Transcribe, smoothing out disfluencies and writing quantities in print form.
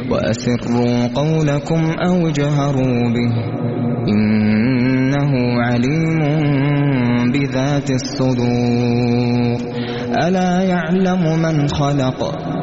وأسروا قولكم أو اجهروا به إنه عليم بذات الصدور ألا يعلم من خلق